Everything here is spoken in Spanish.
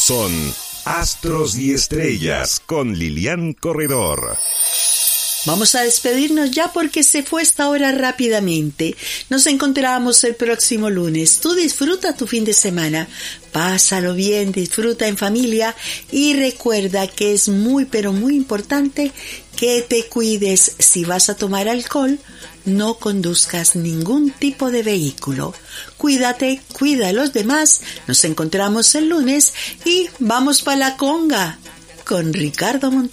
son Astros y Estrellas con Lilian Corredor. Vamos a despedirnos ya porque se fue esta hora rápidamente. Nos encontramos el próximo lunes. Tú disfruta tu fin de semana. Pásalo bien, disfruta en familia y recuerda que es muy pero muy importante que te cuides. Si vas a tomar alcohol, no conduzcas ningún tipo de vehículo. Cuídate, cuida a los demás. Nos encontramos el lunes y vamos para la conga con Ricardo Montaner.